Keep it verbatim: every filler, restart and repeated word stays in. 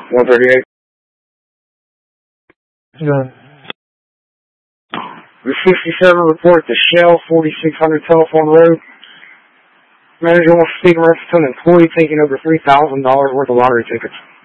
one thirty-eight. Done. The sixty-seven report to Shell, forty-six hundred Telephone Road. Manager wants to speak in reference to an employee taking over three thousand dollars worth of lottery tickets.